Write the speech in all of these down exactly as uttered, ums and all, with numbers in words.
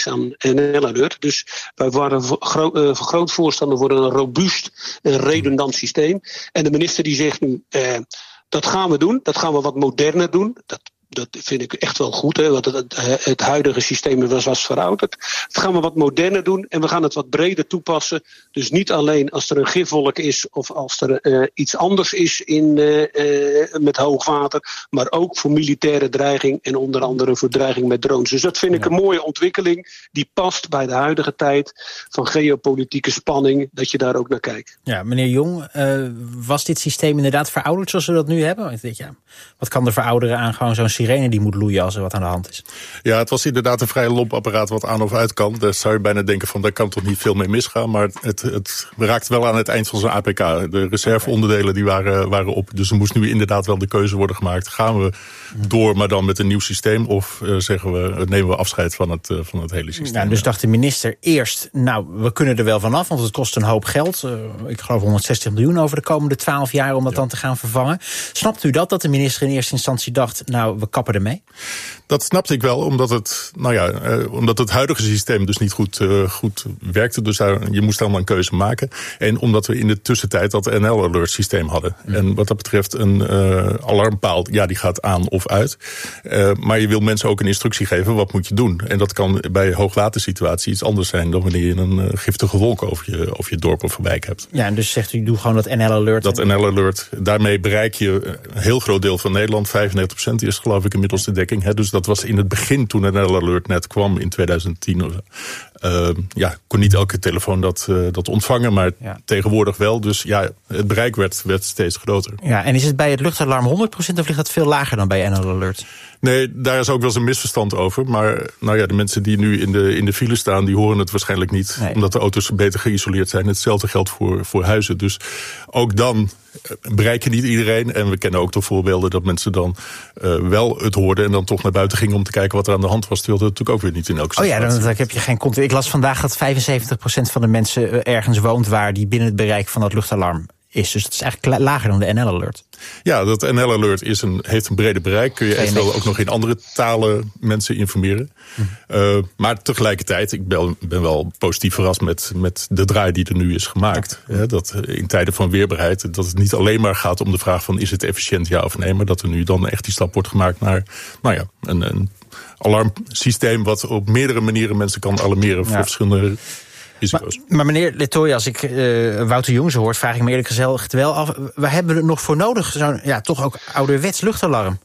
is aan N L Alert. Dus wij waren gro- uh, groot voorstander voor een robuust en redundant systeem. En de minister die zegt nu, uh, dat gaan we doen. Dat gaan we wat moderner doen. Dat Dat vind ik echt wel goed, hè, want het, het, het huidige systeem was, was verouderd. Dat gaan we wat moderner doen en we gaan het wat breder toepassen. Dus niet alleen als er een gifwolk is of als er uh, iets anders is in, uh, uh, met hoogwater. Maar ook voor militaire dreiging en onder andere voor dreiging met drones. Dus dat vind ik een mooie ontwikkeling die past bij de huidige tijd van geopolitieke spanning. Dat je daar ook naar kijkt. Ja, meneer Jong, uh, was dit systeem inderdaad verouderd zoals we dat nu hebben? Ik denk, ja, wat kan er verouderen aan gewoon zo'n sirene die moet loeien als er wat aan de hand is? Ja, het was inderdaad een vrij lomp apparaat wat aan of uit kan. Daar zou je bijna denken van, daar kan toch niet veel mee misgaan. Maar het, het raakt wel aan het eind van zijn A P K. De reserveonderdelen die waren, waren op. Dus er moest nu inderdaad wel de keuze worden gemaakt. Gaan we door, maar dan met een nieuw systeem? Of uh, zeggen we, nemen we afscheid van het, uh, van het hele systeem? Ja, dus dacht de minister eerst, nou, we kunnen er wel vanaf, want het kost een hoop geld. Uh, ik geloof honderdzestig miljoen over de komende twaalf jaar om dat ja. dan te gaan vervangen. Snapt u dat, dat de minister in eerste instantie dacht, nou, we kappen ermee? Dat snapte ik wel, omdat het, nou ja, uh, omdat het huidige systeem dus niet goed, uh, goed werkte. Dus daar, je moest allemaal een keuze maken. En omdat we in de tussentijd dat N L Alert systeem hadden. Mm. En wat dat betreft een uh, alarmpaal, ja, die gaat aan of uit. Uh, maar je wil mensen ook een instructie geven, wat moet je doen? En dat kan bij hoogwatersituatie iets anders zijn dan wanneer je een uh, giftige wolk over je, over je dorp of wijk hebt. Ja, en dus zegt u, doe gewoon dat N L Alert. Dat N L Alert, daarmee bereik je een heel groot deel van Nederland. vijfennegentig procent is geloof ik inmiddels de dekking. Hè? Dus dat was in het begin toen N L Alert net kwam in tweeduizend tien. Of, uh, ja, kon niet elke telefoon dat, uh, dat ontvangen, maar ja. tegenwoordig wel. Dus ja, het bereik werd, werd steeds groter. Ja, en is het bij het luchtalarm honderd procent of ligt dat veel lager dan bij N L Alert? Nee, daar is ook wel eens een misverstand over. Maar nou ja, de mensen die nu in de, in de file staan, die horen het waarschijnlijk niet. Nee. Omdat de auto's beter geïsoleerd zijn. Hetzelfde geldt voor, voor huizen. Dus ook dan bereik je niet iedereen. En we kennen ook de voorbeelden dat mensen dan uh, wel het hoorden en dan toch naar buiten gingen om te kijken wat er aan de hand was. Terwijl dat natuurlijk ook weer niet in elke situatie. Oh ja, dan, dan heb je geen controle. Ik las vandaag dat vijfenzeventig procent van de mensen ergens woont waar die binnen het bereik van dat luchtalarm is. Dus het is eigenlijk lager dan de N L Alert. Ja, dat N L Alert is een, heeft een brede bereik. Kun je eventueel ook nog in andere talen mensen informeren. Mm-hmm. Uh, maar tegelijkertijd, ik ben, ben wel positief verrast met, met de draai die er nu is gemaakt. Ja. Hè, dat in tijden van weerbaarheid, dat het niet alleen maar gaat om de vraag van is het efficiënt ja of nee, maar dat er nu dan echt die stap wordt gemaakt naar, nou ja, een, een alarmsysteem wat op meerdere manieren mensen kan alarmeren voor ja. verschillende. Maar, maar meneer Letoy, als ik uh, Wouter Jong zo hoort, vraag ik me eerlijk gezegd wel af, waar hebben we het nog voor nodig? Zo'n, ja, toch ook ouderwets luchtalarm?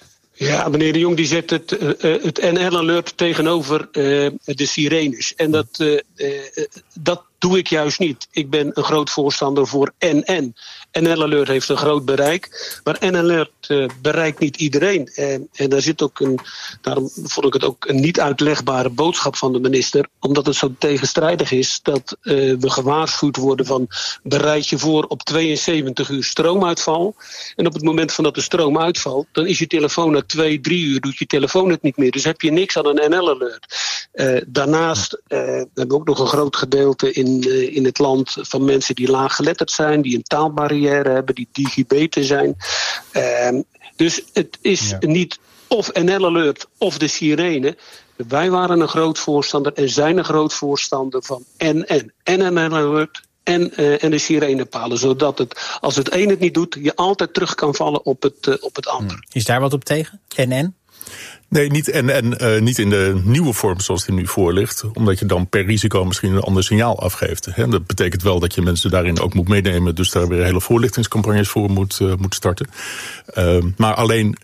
Ja, meneer de Jong die zet het, uh, het N L Alert tegenover uh, de sirenes. En dat, uh, uh, dat doe ik juist niet. Ik ben een groot voorstander voor N N. N L Alert heeft een groot bereik, maar N L Alert uh, bereikt niet iedereen. En, en daar zit ook een, daarom vond ik het ook een niet uitlegbare boodschap van de minister, omdat het zo tegenstrijdig is dat uh, we gewaarschuwd worden van bereid je voor op tweeënzeventig uur stroomuitval. En op het moment van dat de stroom uitvalt, dan is je telefoon na twee, drie uur, doet je telefoon het niet meer. Dus heb je niks aan een N L Alert. Uh, daarnaast uh, we hebben we ook nog een groot gedeelte in, uh, in het land van mensen die laaggeletterd zijn, die een taalbarrière hebben, die digibeten zijn. Uh, dus het is ja. niet of N L Alert of de sirene. Wij waren een groot voorstander en zijn een groot voorstander van N N. En N L Alert en, uh, en de sirenepalen. Zodat het, als het een het niet doet, je altijd terug kan vallen op het, uh, op het ander. Is daar wat op tegen? N N? Nee, niet, en, en uh, niet in de nieuwe vorm zoals die nu voor ligt. Omdat je dan per risico misschien een ander signaal afgeeft. Hè. Dat betekent wel dat je mensen daarin ook moet meenemen. Dus daar weer hele voorlichtingscampagnes voor moet, uh, moet starten. Uh, maar alleen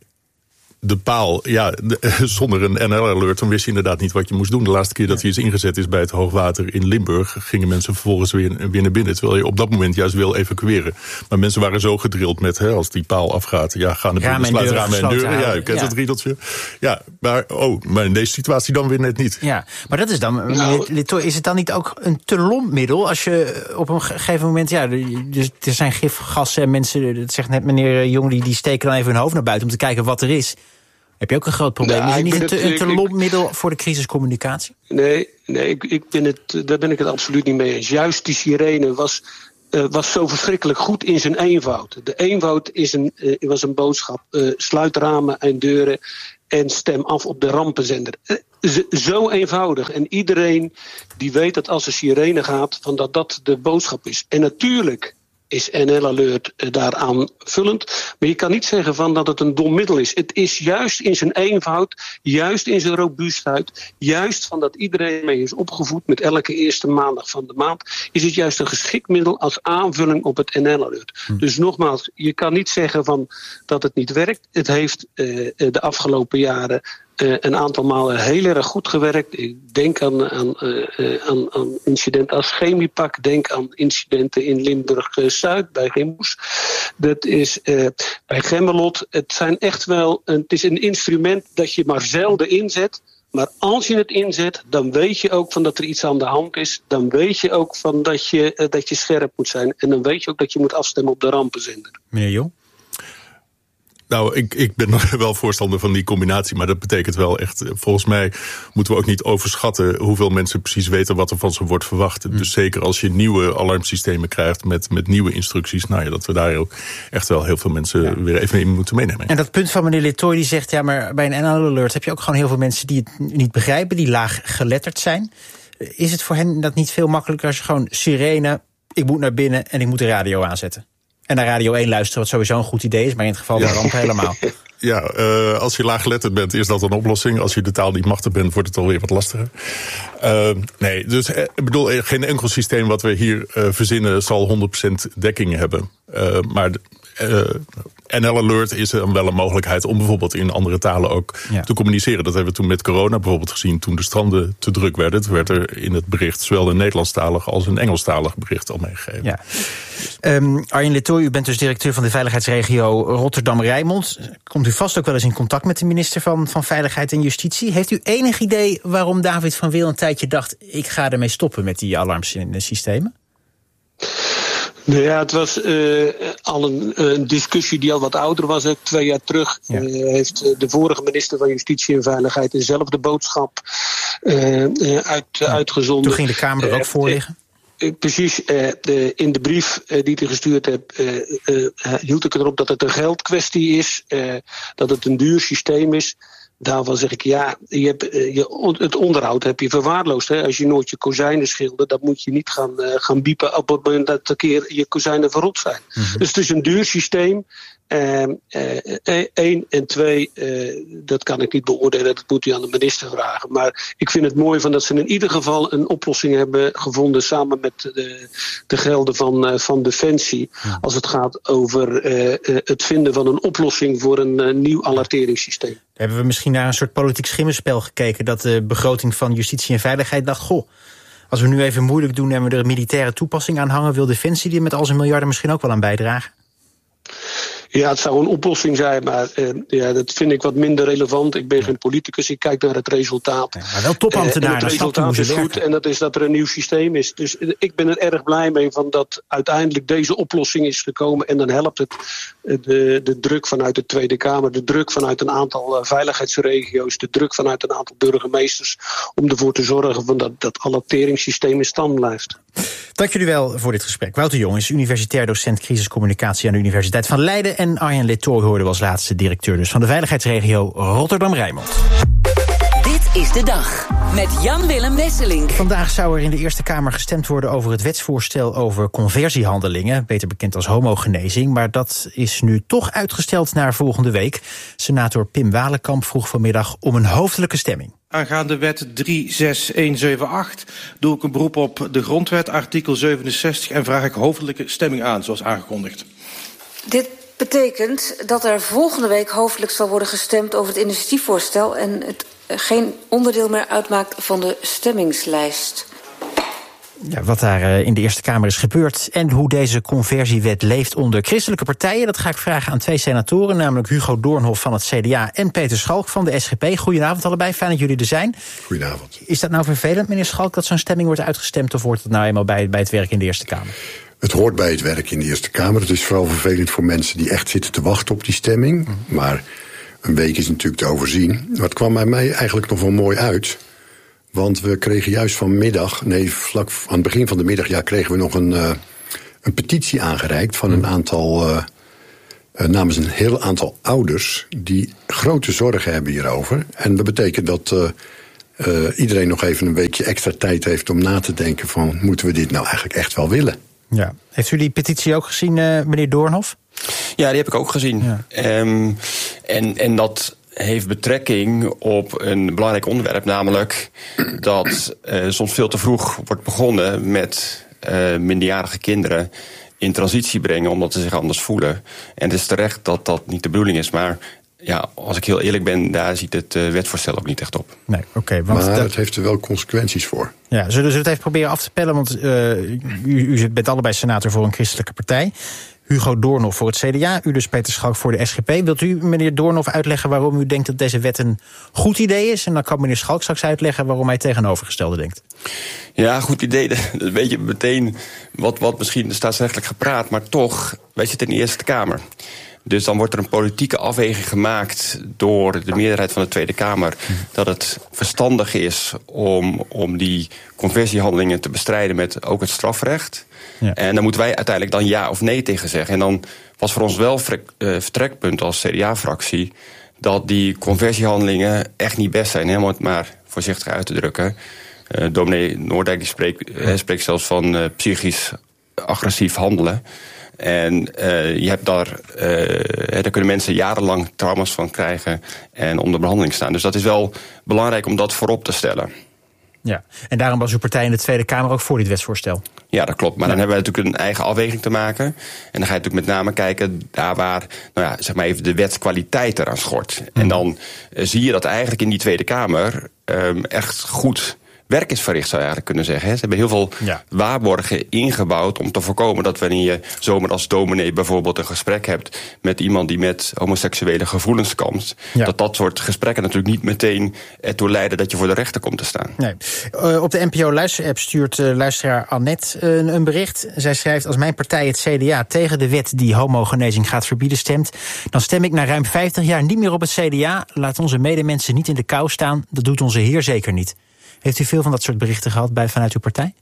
de paal, ja, de, zonder een N L Alert, dan wist je inderdaad niet wat je moest doen. De laatste keer dat hij is ingezet is bij het hoogwater in Limburg, gingen mensen vervolgens weer, weer naar binnen. Terwijl je op dat moment juist wil evacueren. Maar mensen waren zo gedrild met, hè, als die paal afgaat, ja, gaan de binnen, sluiten ramen en deuren. Ja, u kent ja. het riedeltje. Ja, maar, oh, maar in deze situatie dan weer net niet. Ja, maar dat is dan, nou, is het dan niet ook een te lomp middel als je op een gegeven moment, ja, dus er zijn gifgassen en mensen, dat zegt net meneer Jong, die, die steken dan even hun hoofd naar buiten om te kijken wat er is. Heb je ook een groot probleem? Nou, is het niet een te, een te lomp middel voor de crisiscommunicatie? Nee, nee ik, ik ben het, daar ben ik het absoluut niet mee eens. Juist die sirene was, uh, was zo verschrikkelijk goed in zijn eenvoud. De eenvoud is een, uh, was een boodschap. Uh, sluit ramen en deuren en stem af op de rampenzender. Zo eenvoudig. En iedereen die weet dat als een sirene gaat, van dat dat de boodschap is. En natuurlijk is N L Alert daaraan vullend. Maar je kan niet zeggen van dat het een dom middel is. Het is juist in zijn eenvoud, juist in zijn robuustheid, juist van dat iedereen mee is opgevoed met elke eerste maandag van de maand, is het juist een geschikt middel als aanvulling op het N L Alert. Hm. Dus nogmaals, je kan niet zeggen van dat het niet werkt. Het heeft uh, de afgelopen jaren Uh, een aantal malen heel erg goed gewerkt. Ik denk aan, aan, uh, aan, aan incidenten als Chemiepak. Denk aan incidenten in Limburg-Zuid uh, bij Gemmoes. Dat is uh, bij Gemmelot. Het zijn echt wel een, het is een instrument dat je maar zelden inzet. Maar als je het inzet, dan weet je ook van dat er iets aan de hand is. Dan weet je ook van dat je, uh, dat je scherp moet zijn. En dan weet je ook dat je moet afstemmen op de rampenzender. Meneer Jong? Nou, ik, ik ben wel voorstander van die combinatie, maar dat betekent wel echt, volgens mij moeten we ook niet overschatten hoeveel mensen precies weten wat er van ze wordt verwacht. Mm. Dus zeker als je nieuwe alarmsystemen krijgt met, met nieuwe instructies, nou ja, dat we daar ook echt wel heel veel mensen ja. weer even in moeten meenemen. En dat punt van meneer Littoy die zegt, ja, maar bij een N L Alert heb je ook gewoon heel veel mensen die het niet begrijpen, die laag geletterd zijn. Is het voor hen dat niet veel makkelijker als je gewoon sirene, ik moet naar binnen en ik moet de radio aanzetten? En naar Radio één luisteren, wat sowieso een goed idee is, maar in het geval van ja. de ramp helemaal. Ja, uh, als je laaggeletterd bent, is dat een oplossing. Als je de taal niet machtig bent, wordt het alweer wat lastiger. Uh, nee, dus uh, ik bedoel, geen enkel systeem wat we hier uh, verzinnen zal honderd procent dekking hebben. Uh, maar uh, N L Alert is dan wel een mogelijkheid om bijvoorbeeld in andere talen ook ja. te communiceren. Dat hebben we toen met corona bijvoorbeeld gezien. Toen de stranden te druk werden, toen werd er in het bericht zowel een Nederlandstalig als een Engelstalig bericht al meegegeven. Ja. Um, Arjen Littoy, u bent dus directeur van de veiligheidsregio Rotterdam-Rijnmond. Komt u vast ook wel eens in contact met de minister van, van Veiligheid en Justitie. Heeft u enig idee waarom David van Wil een tijdje dacht, ik ga ermee stoppen met die alarmsystemen? Nou ja, het was uh, al een, een discussie die al wat ouder was. Hè. Twee jaar terug ja. uh, heeft de vorige minister van Justitie en Veiligheid dezelfde boodschap uh, uh, uit, ja. uitgezonden. Toen ging de Kamer er ook uh, voor liggen. Uh, Precies, uh, de, in de brief uh, die ik gestuurd heb, uh, uh, hield ik erop dat het een geldkwestie is, uh, dat het een duur systeem is. Daarvan zeg ik, ja, je hebt, je, het onderhoud heb je verwaarloosd. Hè? Als je nooit je kozijnen schildert, dan moet je niet gaan, uh, gaan biepen op het moment dat een keer je kozijnen verrot zijn. Mm-hmm. Dus het is een duur systeem. Eén uh, uh, en twee, uh, dat kan ik niet beoordelen, dat moet u aan de minister vragen. Maar ik vind het mooi van dat ze in ieder geval een oplossing hebben gevonden samen met de, de gelden van, uh, van Defensie. Ja. Als het gaat over uh, uh, het vinden van een oplossing voor een uh, nieuw alerteringssysteem. Hebben we misschien naar een soort politiek schimmenspel gekeken dat de begroting van Justitie en Veiligheid dacht, goh, als we nu even moeilijk doen en we er een militaire toepassing aan hangen, wil Defensie die met al zijn miljarden misschien ook wel aan bijdragen? Ja, het zou een oplossing zijn, maar uh, ja, dat vind ik wat minder relevant. Ik ben geen politicus, ik kijk naar het resultaat. Ja, maar wel topambtenaren. Uh, het resultaat is goed en dat is dat er een nieuw systeem is. Dus uh, ik ben er erg blij mee van dat uiteindelijk deze oplossing is gekomen. En dan helpt het uh, de, de druk vanuit de Tweede Kamer, de druk vanuit een aantal uh, veiligheidsregio's, de druk vanuit een aantal burgemeesters om ervoor te zorgen van dat dat alerteringssysteem in stand blijft. Dank jullie wel voor dit gesprek. Wouter Jong is universitair docent crisiscommunicatie aan de Universiteit van Leiden. En Arjen Littoy hoorde als laatste directeur dus van de veiligheidsregio Rotterdam-Rijnmond. Dit is de dag met Jan-Willem Wesseling. Vandaag zou er in de Eerste Kamer gestemd worden over het wetsvoorstel over conversiehandelingen, beter bekend als homogenezing. Maar dat is nu toch uitgesteld naar volgende week. Senator Pim Walenkamp vroeg vanmiddag om een hoofdelijke stemming. Aangaande wet drie zes een zeven acht doe ik een beroep op de grondwet, artikel zevenenzestig, en vraag ik hoofdelijke stemming aan, zoals aangekondigd. Dit betekent dat er volgende week hoofdelijk zal worden gestemd over het initiatiefvoorstel en het geen onderdeel meer uitmaakt van de stemmingslijst. Ja, wat daar in de Eerste Kamer is gebeurd en hoe deze conversiewet leeft onder christelijke partijen, dat ga ik vragen aan twee senatoren, namelijk Hugo Doornhof van het C D A en Peter Schalk van de S G P. Goedenavond allebei, fijn dat jullie er zijn. Goedenavond. Is dat nou vervelend, meneer Schalk, dat zo'n stemming wordt uitgestemd, of hoort het nou eenmaal bij, bij het werk in de Eerste Kamer? Het hoort bij het werk in de Eerste Kamer. Het is vooral vervelend voor mensen die echt zitten te wachten op die stemming. Mm. Maar een week is natuurlijk te overzien. Maar het kwam bij mij eigenlijk nog wel mooi uit. Want we kregen juist vanmiddag, nee, vlak aan het begin van de middag, ja, kregen we nog een, uh, een petitie aangereikt van een aantal uh, uh, namens een heel aantal ouders die grote zorgen hebben hierover. En dat betekent dat uh, uh, iedereen nog even een weekje extra tijd heeft om na te denken van, moeten we dit nou eigenlijk echt wel willen? Ja. Heeft u die petitie ook gezien, uh, meneer Doornhof? Ja, die heb ik ook gezien. Ja. Um, en, en dat heeft betrekking op een belangrijk onderwerp, namelijk dat uh, soms veel te vroeg wordt begonnen met uh, minderjarige kinderen in transitie brengen, omdat ze zich anders voelen. En het is terecht dat dat niet de bedoeling is, maar ja, als ik heel eerlijk ben, daar ziet het uh, wetsvoorstel ook niet echt op. Nee, oké. Okay, maar dat... het heeft er wel consequenties voor. Ja, zullen we het even proberen af te pellen? Want uh, u, u bent allebei senator voor een christelijke partij. Hugo Doornhof voor het C D A, u dus Peter Schalk voor de S G P. Wilt u, meneer Doornhof, uitleggen waarom u denkt dat deze wet een goed idee is? En dan kan meneer Schalk straks uitleggen waarom hij tegenovergestelde denkt. Ja, goed idee. Dat weet je meteen wat, wat misschien staatsrechtelijk gepraat, maar toch, wij zitten in de Eerste Kamer. Dus dan wordt er een politieke afweging gemaakt door de meerderheid van de Tweede Kamer dat het verstandig is om, om die conversiehandelingen te bestrijden met ook het strafrecht. Ja. En dan moeten wij uiteindelijk dan ja of nee tegen zeggen. En dan was voor ons wel vrek, uh, vertrekpunt als C D A-fractie dat die conversiehandelingen echt niet best zijn. Helemaal maar voorzichtig uit te drukken. Uh, dominee Noordijk die spreekt, uh, spreekt zelfs van uh, psychisch agressief handelen. En uh, je hebt daar, uh, daar kunnen mensen jarenlang trauma's van krijgen en onder behandeling staan. Dus dat is wel belangrijk om dat voorop te stellen. Ja, en daarom was uw partij in de Tweede Kamer ook voor dit wetsvoorstel. Ja, dat klopt. Maar ja. Dan hebben we natuurlijk een eigen afweging te maken. En dan ga je natuurlijk met name kijken daar waar, nou ja, zeg maar even de wetskwaliteit eraan schort. Mm. En dan uh, zie je dat eigenlijk in die Tweede Kamer um, echt goed werk is verricht, zou je eigenlijk kunnen zeggen. Ze hebben heel veel ja. waarborgen ingebouwd om te voorkomen dat wanneer je zomaar als dominee bijvoorbeeld een gesprek hebt met iemand die met homoseksuele gevoelens kampt, ja. dat dat soort gesprekken natuurlijk niet meteen ertoe leiden dat je voor de rechter komt te staan. Nee. Uh, op de N P O-luisterapp stuurt uh, luisteraar Annette uh, een bericht. Zij schrijft: als mijn partij, het C D A, tegen de wet die homogenezing gaat verbieden stemt, dan stem ik na ruim vijftig jaar niet meer op het C D A. Laat onze medemensen niet in de kou staan. Dat doet onze Heer zeker niet. Heeft u veel van dat soort berichten gehad bij, vanuit uw partij?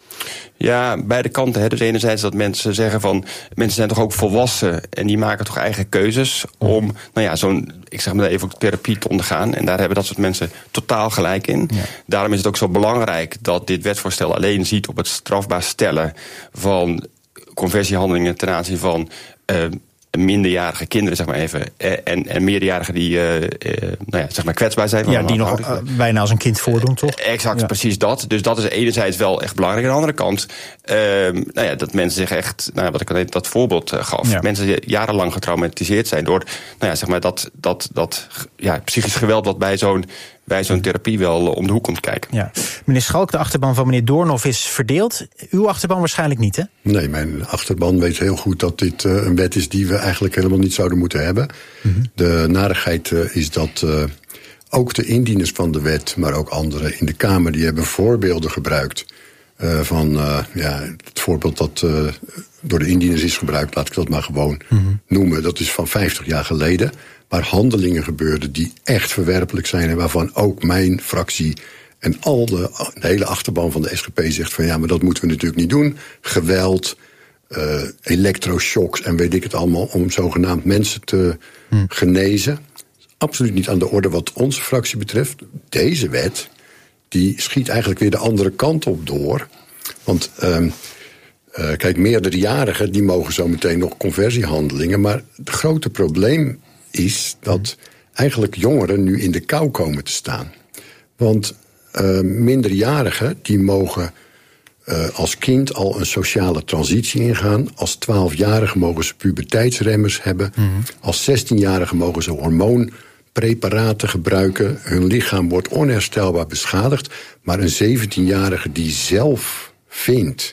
Ja, beide kanten. Hè. Dus enerzijds dat mensen zeggen van, mensen zijn toch ook volwassen en die maken toch eigen keuzes om, nou ja, zo'n, ik zeg maar even, therapie te ondergaan. En daar hebben dat soort mensen totaal gelijk in. Ja. Daarom is het ook zo belangrijk dat dit wetsvoorstel alleen ziet op het strafbaar stellen van conversiehandelingen ten aanzien van Uh, minderjarige kinderen, zeg maar even, en, en meerderjarigen die uh, uh, nou ja, zeg maar kwetsbaar zijn. Ja, die nog uh, bijna als een kind voordoen, toch? Uh, exact, ja. precies dat. Dus dat is enerzijds wel echt belangrijk. Aan de andere kant, uh, nou ja, dat mensen zich echt, nou ja, wat ik net dat voorbeeld uh, gaf, ja. mensen die jarenlang getraumatiseerd zijn door, nou ja, zeg maar dat, dat, dat ja, psychisch geweld wat bij zo'n bij zo'n therapie wel om de hoek komt kijken. Ja. Meneer Schalk, de achterban van meneer Doornhof is verdeeld. Uw achterban waarschijnlijk niet, hè? Nee, mijn achterban weet heel goed dat dit uh, een wet is die we eigenlijk helemaal niet zouden moeten hebben. Mm-hmm. De narigheid uh, is dat uh, ook de indieners van de wet, maar ook anderen in de Kamer, die hebben voorbeelden gebruikt uh, van uh, ja, het voorbeeld dat uh, door de indieners is gebruikt, laat ik dat maar gewoon mm-hmm. noemen. Dat is van vijftig jaar geleden. Waar handelingen gebeurden die echt verwerpelijk zijn en waarvan ook mijn fractie en al de, de hele achterban van de S G P zegt van ja, maar dat moeten we natuurlijk niet doen. Geweld, uh, elektroshocks en weet ik het allemaal om zogenaamd mensen te hmm. genezen. Absoluut niet aan de orde wat onze fractie betreft. Deze wet, die schiet eigenlijk weer de andere kant op door. Want um, uh, kijk, meerderjarigen die mogen zo meteen nog conversiehandelingen, maar het grote probleem is dat eigenlijk jongeren nu in de kou komen te staan. Want uh, minderjarigen die mogen uh, als kind al een sociale transitie ingaan. Als twaalfjarigen mogen ze puberteitsremmers hebben. Mm-hmm. Als zestienjarigen mogen ze hormoonpreparaten gebruiken. Hun lichaam wordt onherstelbaar beschadigd. Maar een zeventienjarige die zelf vindt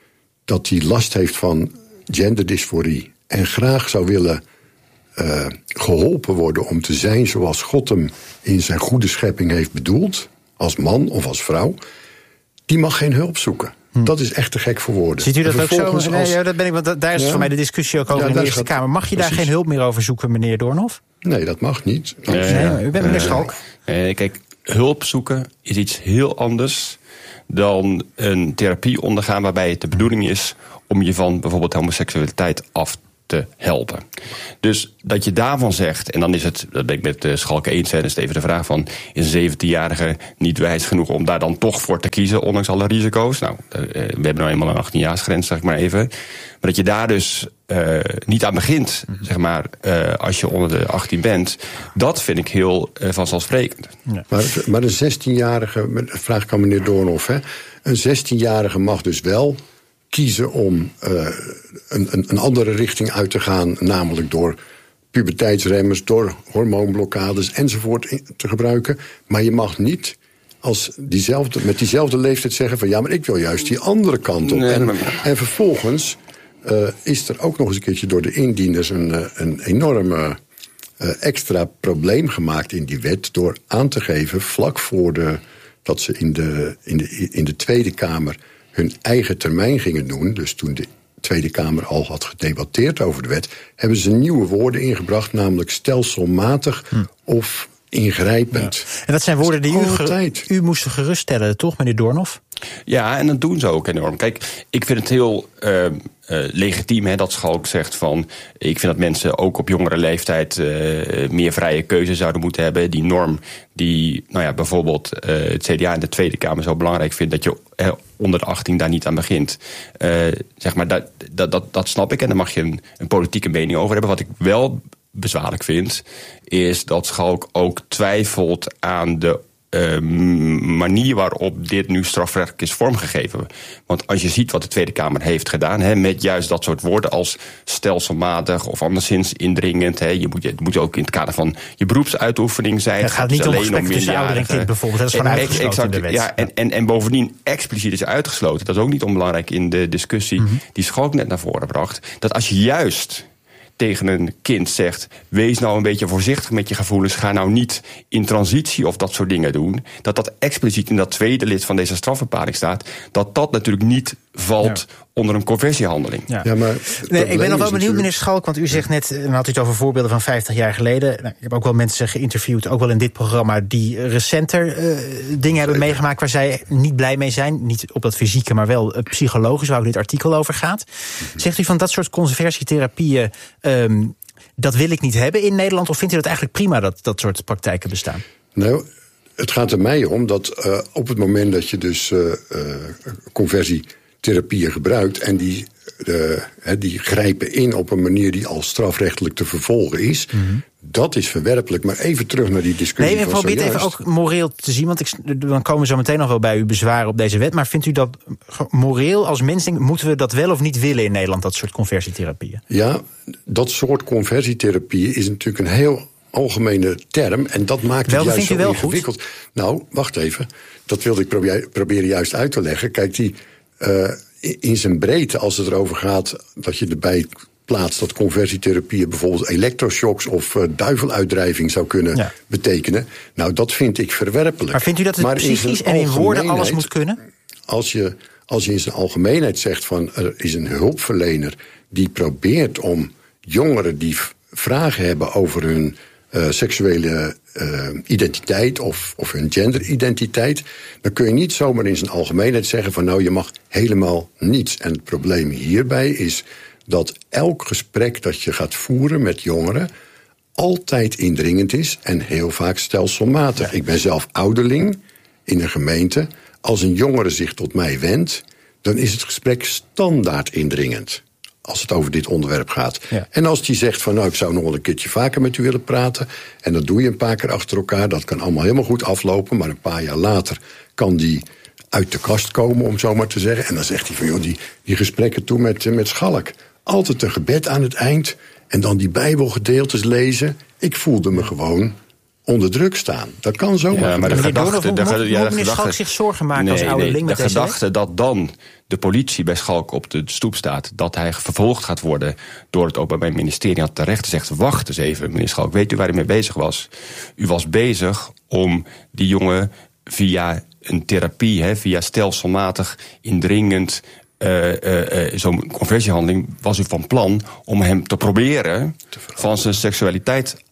dat hij last heeft van genderdysforie en graag zou willen Uh, geholpen worden om te zijn zoals God hem in zijn goede schepping heeft bedoeld, als man of als vrouw, die mag geen hulp zoeken. Hm. Dat is echt te gek voor woorden. Ziet u dat ook zo? Als... Nee, ja, dat ben ik, want daar is ja. voor mij de discussie ook over ja, in de Eerste gaat... Kamer. Mag je Precies. daar geen hulp meer over zoeken, meneer Doornhof? Nee, dat mag niet. Nee, nee, u bent meneer Schalk. Nee, kijk, hulp zoeken is iets heel anders dan een therapie ondergaan waarbij het de bedoeling is om je van bijvoorbeeld homoseksualiteit af te helpen. Dus dat je daarvan zegt, en dan is het, dat ben ik met uh, Schalke eens, hè, dan is het even de vraag van, is een zeventienjarige niet wijs genoeg om daar dan toch voor te kiezen, ondanks alle risico's? Nou, uh, we hebben nou eenmaal een achttienjaarsgrens, zeg ik maar even. Maar dat je daar dus uh, niet aan begint, zeg maar, uh, als je onder de achttien bent, dat vind ik heel uh, vanzelfsprekend. Ja. Maar, maar een zestienjarige, vraag ik aan meneer Doornhoff, hè, een zestienjarige mag dus wel kiezen om uh, een, een, een andere richting uit te gaan, namelijk door puberteitsremmers, door hormoonblokkades enzovoort te gebruiken. Maar je mag niet als diezelfde, met diezelfde leeftijd zeggen van ja, maar ik wil juist die andere kant op. Nee, en, maar... en vervolgens uh, is er ook nog eens een keertje door de indieners een, een enorme uh, extra probleem gemaakt in die wet door aan te geven vlak voor de, dat ze in de, in de, in de Tweede Kamer hun eigen termijn gingen doen, dus toen de Tweede Kamer al had gedebatteerd over de wet, hebben ze nieuwe woorden ingebracht, namelijk stelselmatig hm. of ingrijpend. Ja. En dat zijn woorden die u, ge- u moesten geruststellen, toch, meneer Doornhoff? Ja, en dat doen ze ook enorm. Kijk, ik vind het heel uh, uh, legitiem hè, dat Schalk zegt van, ik vind dat mensen ook op jongere leeftijd uh, meer vrije keuze zouden moeten hebben. Die norm die, nou ja, bijvoorbeeld uh, het C D A in de Tweede Kamer zo belangrijk vindt, dat je uh, onder de achttien daar niet aan begint. Uh, zeg maar, dat, dat, dat, dat snap ik en daar mag je een, een politieke mening over hebben. Wat ik wel bezwaarlijk vind, is dat Schalk ook twijfelt aan de uh, manier waarop dit nu strafrechtelijk is vormgegeven. Want als je ziet wat de Tweede Kamer heeft gedaan, hè, met juist dat soort woorden als stelselmatig of anderszins indringend. Hè, je moet, het moet ook in het kader van je beroepsuitoefening zijn. Ja, het gaat niet om gesprekken tussen ouder en kind bijvoorbeeld. Dat is gewoon uitgesloten exact, in de wet. Ja, en, en, en bovendien expliciet is uitgesloten. Dat is ook niet onbelangrijk in de discussie mm-hmm. die Schalk net naar voren bracht. Dat als je juist tegen een kind zegt, wees nou een beetje voorzichtig met je gevoelens, ga nou niet in transitie of dat soort dingen doen, dat dat expliciet in dat tweede lid van deze strafbepaling staat, dat dat natuurlijk niet valt ja. onder een conversiehandeling. Ja. Ja, maar nee, ik ben nog wel benieuwd, meneer Schalk, want u zegt net, dan had u het over voorbeelden van vijftig jaar geleden. Nou, ik heb ook wel mensen geïnterviewd, ook wel in dit programma, die recenter uh, dingen hebben meegemaakt waar zij niet blij mee zijn. Niet op dat fysieke, maar wel uh, psychologisch, waar ook dit artikel over gaat. Mm-hmm. Zegt u van dat soort conversietherapieën, um, dat wil ik niet hebben in Nederland, of vindt u dat eigenlijk prima dat dat soort praktijken bestaan? Nou, het gaat er mij om dat uh, op het moment dat je dus uh, uh, conversietherapieën gebruikt en die, uh, die grijpen in op een manier die al strafrechtelijk te vervolgen is, mm-hmm. dat is verwerpelijk. Maar even terug naar die discussie. Nee, ik probeer het even ook moreel te zien, want ik, dan komen we zo meteen nog wel bij uw bezwaren op deze wet. Maar vindt u dat moreel als mens, moeten we dat wel of niet willen in Nederland, dat soort conversietherapieën? Ja, dat soort conversietherapieën is natuurlijk een heel algemene term en dat maakt het juist zo ingewikkeld. Goed? Nou, wacht even. Dat wilde ik probeer, proberen juist uit te leggen. Kijk, die uh, in zijn breedte, als het erover gaat dat je erbij plaatst dat conversietherapieën bijvoorbeeld elektroshocks of uh, duiveluitdrijving zou kunnen ja. betekenen. Nou, dat vind ik verwerpelijk. Maar vindt u dat het maar psychisch in en in woorden alles moet kunnen? Als je, als je in zijn algemeenheid zegt van er is een hulpverlener die probeert om jongeren die v- vragen hebben over hun Uh, seksuele uh, identiteit of, of hun genderidentiteit, dan kun je niet zomaar in zijn algemeenheid zeggen van nou, je mag helemaal niets. En het probleem hierbij is dat elk gesprek dat je gaat voeren met jongeren altijd indringend is en heel vaak stelselmatig. Ja. Ik ben zelf ouderling in een gemeente. Als een jongere zich tot mij wendt, dan is het gesprek standaard indringend. Als het over dit onderwerp gaat. Ja. En als die zegt van nou, ik zou nog wel een keertje vaker met u willen praten, en dat doe je een paar keer achter elkaar, dat kan allemaal helemaal goed aflopen, maar een paar jaar later kan die uit de kast komen, om zo maar te zeggen. En dan zegt hij van joh, die, die gesprekken toen met, met Schalk, altijd een gebed aan het eind en dan die bijbelgedeeltes lezen. Ik voelde me gewoon onder druk staan. Dat kan zomaar. Ja, maar de gedachte, de, moet, ja, de meneer Schalk zich zorgen maken nee, als ouderling nee, met de gedachte dat dan de politie bij Schalk op de stoep staat, dat hij vervolgd gaat worden door het Openbaar Ministerie, had terecht zegt, wacht eens even, meneer Schalk, weet u waar u mee bezig was? U was bezig om die jongen via een therapie, hè, via stelselmatig, indringend, Uh, uh, uh, zo'n conversiehandeling, was u van plan om hem te proberen van zijn seksualiteit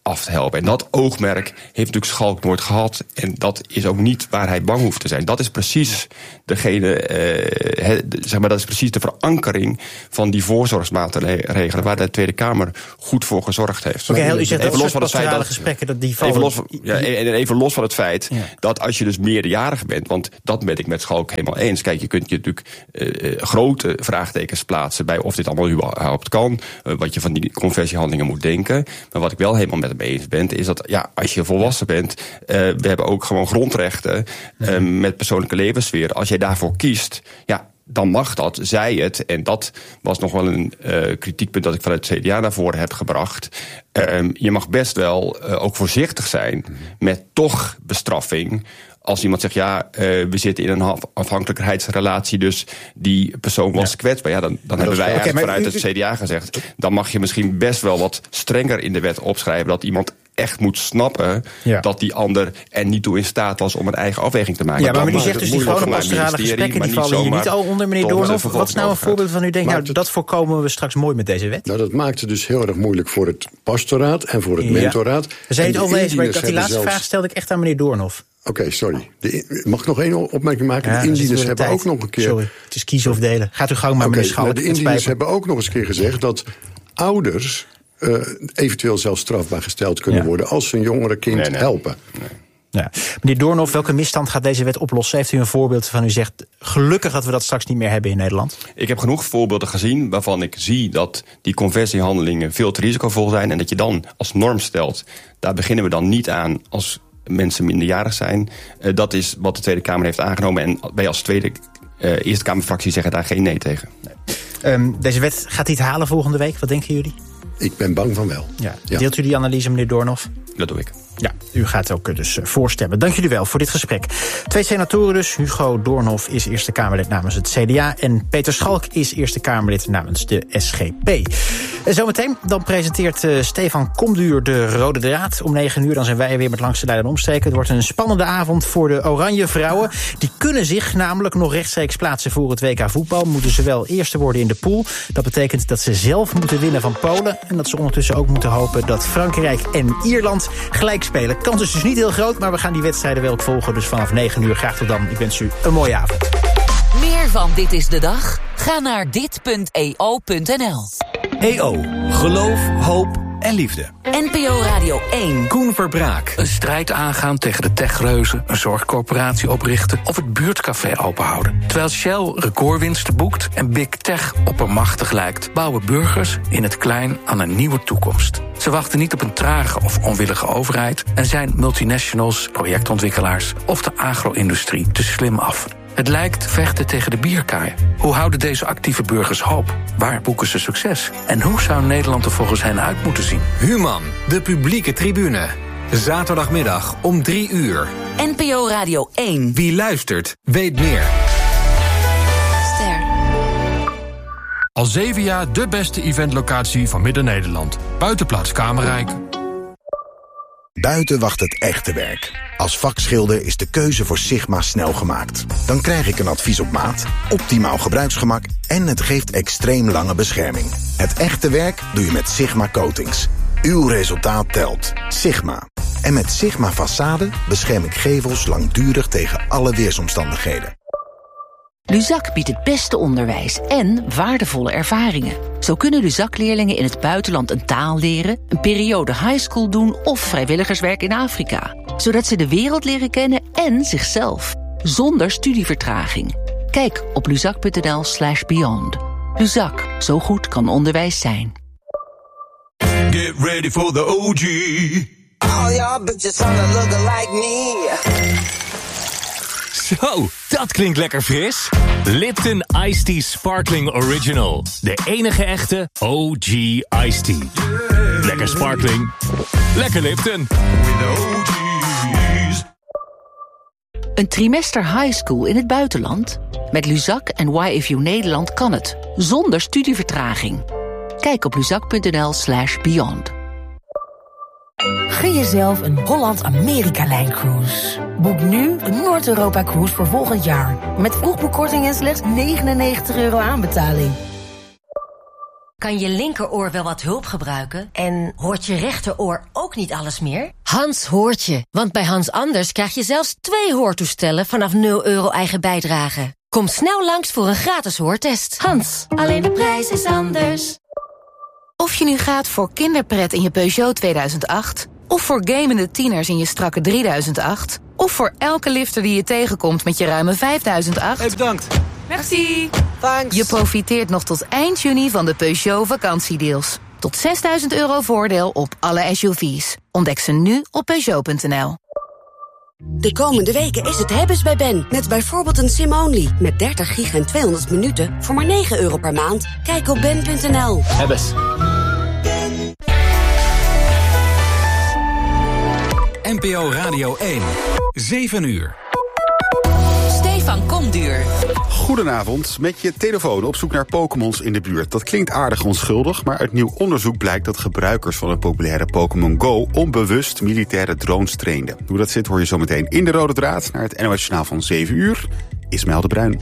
af te helpen. En dat oogmerk heeft natuurlijk Schalk nooit gehad. En dat is ook niet waar hij bang hoeft te zijn. Dat is precies degene, eh, he, zeg maar, dat is precies de verankering van die voorzorgsmaatregelen waar de Tweede Kamer goed voor gezorgd heeft. Oké, okay, u zegt even los van het feit dat gesprekken dat die vallen. Even los van, ja, en even los van het feit ja. dat als je dus meerderjarig bent, want dat ben ik met Schalk helemaal eens. Kijk, je kunt je natuurlijk uh, grote vraagtekens plaatsen bij of dit allemaal überhaupt kan, uh, wat je van die conversiehandelingen moet denken. Maar wat ik wel helemaal met hem eens ben, is dat ja, als je volwassen bent, uh, we hebben ook gewoon grondrechten uh, met persoonlijke levenssfeer. Als jij daarvoor kiest, ja, dan mag dat, zij het. En dat was nog wel een uh, kritiekpunt dat ik vanuit het C D A naar voren heb gebracht. Uh, je mag best wel uh, ook voorzichtig zijn met toch bestraffing. Als iemand zegt, ja, uh, we zitten in een afhankelijkheidsrelatie, dus die persoon was ja. kwetsbaar. Ja, dan, dan hebben wij eigenlijk okay, vanuit u, het C D A gezegd, dan mag je misschien best wel wat strenger in de wet opschrijven dat iemand echt moet snappen ja. dat die ander er niet toe in staat was om een eigen afweging te maken. Ja, maar, maar u zegt dus die gewone pastorale gesprekken die vallen hier niet al onder, meneer Doornhof. Wat is nou een voorbeeld van u denkt, nou, het, dat voorkomen we straks mooi met deze wet? Nou, dat maakt het dus heel erg moeilijk voor het pastoraat en voor het ja. mentoraat. We zijn het al eens, maar dat die laatste zelfs... vraag stelde ik echt aan meneer Doornhof. Oké, okay, sorry. De, mag ik nog één opmerking maken? Ja, de indieners hebben tijd. ook nog een keer... Sorry, het is kiezen of delen. Gaat u gang maar, okay, meneer Schalk. De indieners hebben ook nog eens een keer gezegd dat ouders Uh, eventueel zelfs strafbaar gesteld kunnen ja. worden als ze een jongere kind nee, nee. helpen. Nee. Ja. Meneer Doornhof, welke misstand gaat deze wet oplossen? Heeft u een voorbeeld van u zegt, gelukkig dat we dat straks niet meer hebben in Nederland? Ik heb genoeg voorbeelden gezien waarvan ik zie dat die conversiehandelingen veel te risicovol zijn en dat je dan als norm stelt, daar beginnen we dan niet aan als mensen minderjarig zijn. Uh, dat is wat de Tweede Kamer heeft aangenomen en wij als Tweede uh, Eerste Kamerfractie zeggen daar geen nee tegen. Nee. Um, deze wet gaat die het halen volgende week, wat denken jullie? Ik ben bang van wel. Ja. Ja. Deelt u die analyse, meneer Doornhof? Dat doe ik. Ja, u gaat ook dus voorstemmen. Dank jullie wel voor dit gesprek. Twee senatoren dus. Hugo Doornhof is Eerste Kamerlid namens het C D A... en Peter Schalk is Eerste Kamerlid namens de S G P. En zometeen dan presenteert uh, Stefan Komduur de Rode Draad. Om negen uur dan zijn wij weer met Langs de Lijn en Omstreken. Het wordt een spannende avond voor de Oranje Vrouwen. Die kunnen zich namelijk nog rechtstreeks plaatsen voor het W K voetbal. Moeten ze wel eerste worden in de pool. Dat betekent dat ze zelf moeten winnen van Polen. En dat ze ondertussen ook moeten hopen dat Frankrijk en Ierland gelijk spelen. Kans is dus niet heel groot, maar we gaan die wedstrijden wel volgen. Dus vanaf negen uur graag tot dan. Ik wens u een mooie avond. Meer van Dit is de Dag? Ga naar dit punt e o punt n l. E O. Geloof, hoop en liefde. N P O Radio één. Koen Verbraak. Een strijd aangaan tegen de techreuzen, een zorgcorporatie oprichten of het buurtcafé openhouden. Terwijl Shell recordwinsten boekt en Big Tech oppermachtig lijkt, bouwen burgers in het klein aan een nieuwe toekomst. Ze wachten niet op een trage of onwillige overheid en zijn multinationals, projectontwikkelaars of de agro-industrie te slim af. Het lijkt vechten tegen de bierkaai. Hoe houden deze actieve burgers hoop? Waar boeken ze succes? En hoe zou Nederland er volgens hen uit moeten zien? Human, de publieke tribune. Zaterdagmiddag om drie uur. N P O Radio één. Wie luistert, weet meer. Ster. Al zeven jaar de beste eventlocatie van Midden-Nederland. Buitenplaats Kamerrijk. Buiten wacht het echte werk. Als vakschilder is de keuze voor Sigma snel gemaakt. Dan krijg ik een advies op maat, optimaal gebruiksgemak en het geeft extreem lange bescherming. Het echte werk doe je met Sigma Coatings. Uw resultaat telt. Sigma. En met Sigma Façade bescherm ik gevels langdurig tegen alle weersomstandigheden. Luzak biedt het beste onderwijs en waardevolle ervaringen. Zo kunnen Luzak-leerlingen in het buitenland een taal leren, een periode highschool doen of vrijwilligerswerk in Afrika. Zodat ze de wereld leren kennen en zichzelf. Zonder studievertraging. Kijk op luzak punt n l slash beyond. Luzak, zo goed kan onderwijs zijn. Get ready for the O G. All y'all bitches wanna look like me. Zo, dat klinkt lekker fris. Lipton Iced Tea Sparkling Original. De enige echte O G Iced Tea. Yeah. Lekker sparkling. Lekker Lipton. Een trimester high school in het buitenland? Met Luzak en Y F U Nederland kan het. Zonder studievertraging. Kijk op luzak punt n l slash beyond. Gun jezelf een Holland-Amerika-lijncruise. Boek nu een Noord-Europa-cruise voor volgend jaar. Met vroegboekkorting en slechts negenennegentig euro aanbetaling. Kan je linkeroor wel wat hulp gebruiken? En hoort je rechteroor ook niet alles meer? Hans hoort je, want bij Hans Anders krijg je zelfs twee hoortoestellen vanaf nul euro eigen bijdrage. Kom snel langs voor een gratis hoortest. Hans, alleen de prijs is anders. Of je nu gaat voor kinderpret in je Peugeot tweeduizend acht... of voor gamende tieners in je strakke drieduizend acht... of voor elke lifter die je tegenkomt met je ruime vijfduizend acht... Hey, bedankt. Merci. Thanks. Je profiteert nog tot eind juni van de Peugeot vakantiedeals. Tot zesduizend euro voordeel op alle S U V's. Ontdek ze nu op Peugeot punt n l. De komende weken is het hebben's bij Ben. Met bijvoorbeeld een sim-only. Met dertig gig en tweehonderd minuten voor maar negen euro per maand. Kijk op ben punt n l. Hebbes. N P O Radio één. zeven uur. Stefan Komduur. Goedenavond. Met je telefoon op zoek naar Pokémons in de buurt. Dat klinkt aardig onschuldig, maar uit nieuw onderzoek blijkt dat gebruikers van het populaire Pokémon Go onbewust militaire drones trainden. Hoe dat zit hoor je zometeen in de Rode Draad naar het N O S-journaal van zeven uur. Ismaël de Bruin.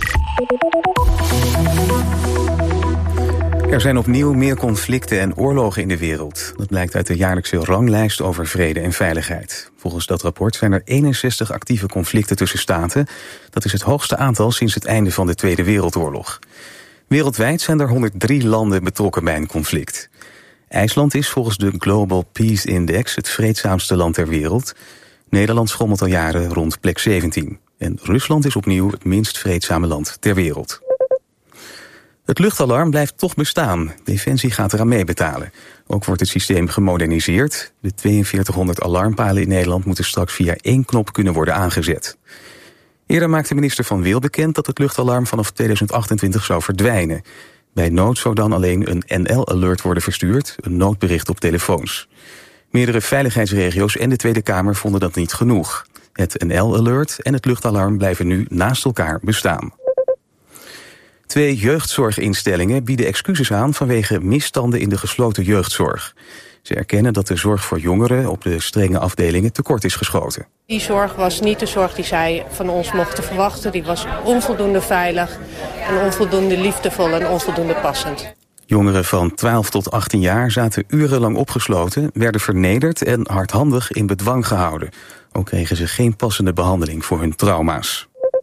Er zijn opnieuw meer conflicten en oorlogen in de wereld. Dat blijkt uit de jaarlijkse ranglijst over vrede en veiligheid. Volgens dat rapport zijn er eenenzestig actieve conflicten tussen staten. Dat is het hoogste aantal sinds het einde van de Tweede Wereldoorlog. Wereldwijd zijn er honderddrie landen betrokken bij een conflict. IJsland is volgens de Global Peace Index het vreedzaamste land ter wereld. Nederland schommelt al jaren rond plek zeventien. En Rusland is opnieuw het minst vreedzame land ter wereld. Het luchtalarm blijft toch bestaan. Defensie gaat eraan meebetalen. Ook wordt het systeem gemoderniseerd. De tweeënveertighonderd alarmpalen in Nederland moeten straks via één knop kunnen worden aangezet. Eerder maakte minister Van Wil bekend dat het luchtalarm vanaf tweeduizend achtentwintig zou verdwijnen. Bij nood zou dan alleen een N L-alert worden verstuurd, een noodbericht op telefoons. Meerdere veiligheidsregio's en de Tweede Kamer vonden dat niet genoeg. Het N L-alert en het luchtalarm blijven nu naast elkaar bestaan. Twee jeugdzorginstellingen bieden excuses aan vanwege misstanden in de gesloten jeugdzorg. Ze erkennen dat de zorg voor jongeren op de strenge afdelingen tekort is geschoten. Die zorg was niet de zorg die zij van ons mochten verwachten. Die was onvoldoende veilig en onvoldoende liefdevol en onvoldoende passend. Jongeren van twaalf tot achttien jaar zaten urenlang opgesloten, werden vernederd en hardhandig in bedwang gehouden. Ook kregen ze geen passende behandeling voor hun trauma's.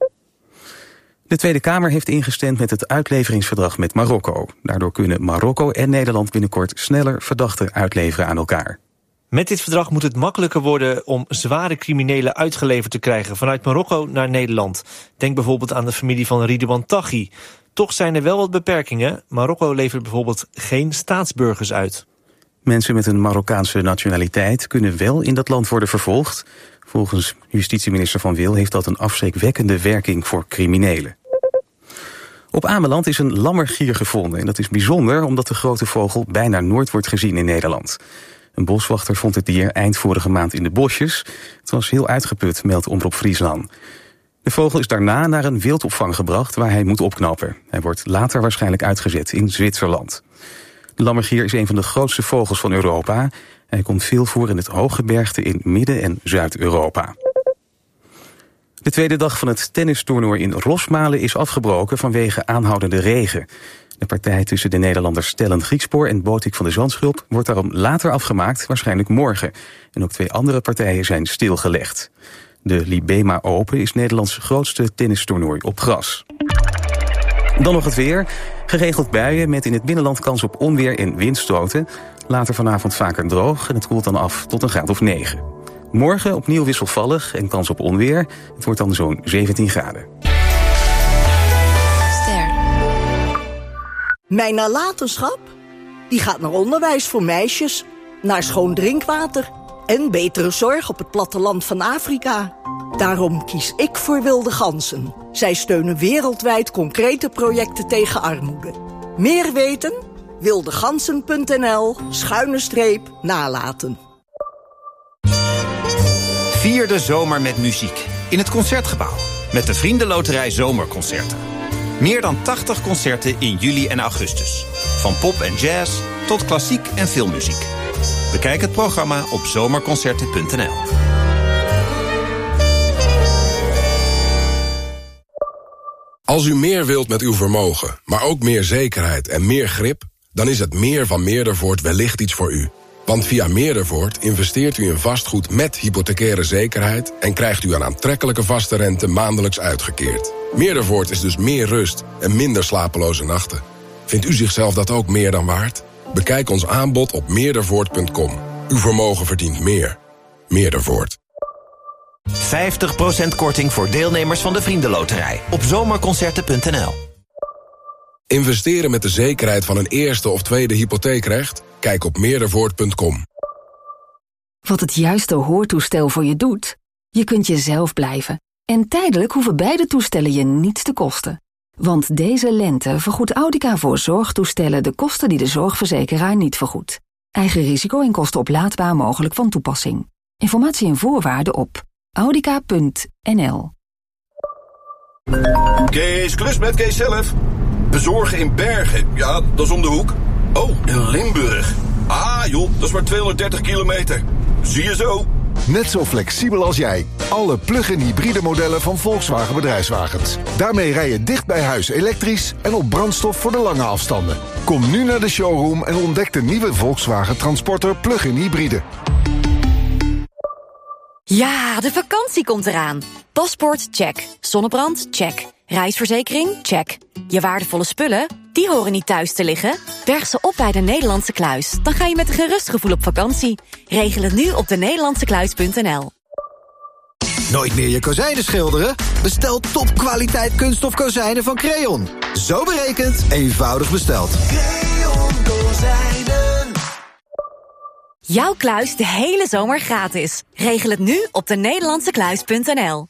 De Tweede Kamer heeft ingestemd met het uitleveringsverdrag met Marokko. Daardoor kunnen Marokko en Nederland binnenkort sneller verdachten uitleveren aan elkaar. Met dit verdrag moet het makkelijker worden om zware criminelen uitgeleverd te krijgen vanuit Marokko naar Nederland. Denk bijvoorbeeld aan de familie van Ridouan Taghi. Toch zijn er wel wat beperkingen. Marokko levert bijvoorbeeld geen staatsburgers uit. Mensen met een Marokkaanse nationaliteit kunnen wel in dat land worden vervolgd. Volgens justitieminister Van Wil heeft dat een afschrikwekkende werking voor criminelen. Op Ameland is een lammergier gevonden en dat is bijzonder omdat de grote vogel bijna nooit wordt gezien in Nederland. Een boswachter vond het dier eind vorige maand in de bosjes. Het was heel uitgeput, meldt Omroep Friesland. De vogel is daarna naar een wildopvang gebracht waar hij moet opknappen. Hij wordt later waarschijnlijk uitgezet in Zwitserland. De lammergier is een van de grootste vogels van Europa. Hij komt veel voor in het hooggebergte in Midden- en Zuid-Europa. De tweede dag van het tennistoernooi in Rosmalen is afgebroken vanwege aanhoudende regen. De partij tussen de Nederlanders Stellen Griekspoor en Botik van de Zandschulp wordt daarom later afgemaakt, waarschijnlijk morgen. En ook twee andere partijen zijn stilgelegd. De Libema Open is Nederlands grootste tennistoernooi op gras. Dan nog het weer. Geregeld buien met in het binnenland kans op onweer en windstoten. Later vanavond vaker droog en het koelt dan af tot een graad of negen. Morgen opnieuw wisselvallig en kans op onweer. Het wordt dan zo'n zeventien graden. Ster. Mijn nalatenschap? Die gaat naar onderwijs voor meisjes, naar schoon drinkwater en betere zorg op het platteland van Afrika. Daarom kies ik voor Wilde Ganzen. Zij steunen wereldwijd concrete projecten tegen armoede. Meer weten? wildegansen punt n l schuine streep nalaten. Vier de zomer met muziek in het Concertgebouw met de Vriendenloterij Zomerconcerten. Meer dan tachtig concerten in juli en augustus. Van pop en jazz tot klassiek en filmmuziek. Bekijk het programma op zomerconcerten punt n l. Als u meer wilt met uw vermogen, maar ook meer zekerheid en meer grip, Dan is het meer van Meerdervoort wellicht iets voor u. Want via Meerdervoort investeert u in vastgoed met hypothecaire zekerheid en krijgt u een aantrekkelijke vaste rente maandelijks uitgekeerd. Meerdervoort is dus meer rust en minder slapeloze nachten. Vindt u zichzelf dat ook meer dan waard? Bekijk ons aanbod op meerdervoort punt com. Uw vermogen verdient meer. Meerdervoort. vijftig procent korting voor deelnemers van de Vriendenloterij op zomerconcerten punt n l. Investeren met de zekerheid van een eerste of tweede hypotheekrecht? Kijk op meerdervoort punt com. Wat het juiste hoortoestel voor je doet? Je kunt jezelf blijven. En tijdelijk hoeven beide toestellen je niets te kosten. Want deze lente vergoedt Audica voor zorgtoestellen de kosten die de zorgverzekeraar niet vergoedt. Eigen risico en kosten oplaadbaar mogelijk van toepassing. Informatie en voorwaarden op audica punt n l. Kees, klus met Kees zelf. Bezorgen in Bergen, ja, dat is om de hoek. Oh, in Limburg. Ah joh, dat is maar tweehonderddertig kilometer. Zie je zo. Net zo flexibel als jij. Alle plug-in hybride modellen van Volkswagen Bedrijfswagens. Daarmee rij je dicht bij huis elektrisch en op brandstof voor de lange afstanden. Kom nu naar de showroom en ontdek de nieuwe Volkswagen Transporter plug-in hybride. Ja, de vakantie komt eraan. Paspoort, check. Zonnebrand, check. Reisverzekering, check. Je waardevolle spullen, die horen niet thuis te liggen. Berg ze op bij de Nederlandse Kluis. Dan ga je met een gerust gevoel op vakantie. Regel het nu op de nederlandse kluis punt n l. Nooit meer je kozijnen schilderen? Bestel topkwaliteit kunststof kozijnen van Creon. Zo berekend, eenvoudig besteld. Creon Kozijnen. Jouw kluis de hele zomer gratis. Regel het nu op de nederlandse kluis punt n l.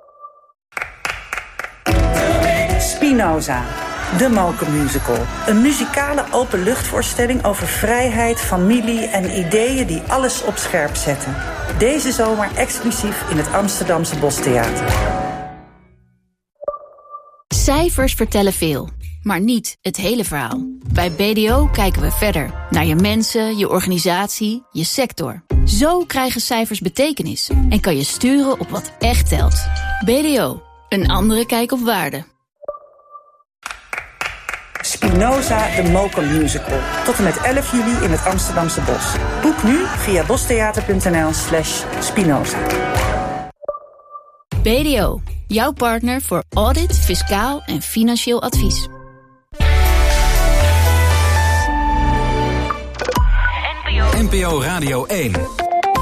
Spinoza, de Mokermusical. Een muzikale openluchtvoorstelling over vrijheid, familie en ideeën die alles op scherp zetten. Deze zomer exclusief in het Amsterdamse Bostheater. Cijfers vertellen veel, maar niet het hele verhaal. Bij B D O kijken we verder. Naar je mensen, je organisatie, je sector. Zo krijgen cijfers betekenis en kan je sturen op wat echt telt. B D O, een andere kijk op waarde. Spinoza, de Mokermusical. Tot en met elf juli in het Amsterdamse Bos. Boek nu via bostheater punt n l slash Spinoza. B D O, jouw partner voor audit, fiscaal en financieel advies. N P O Radio één.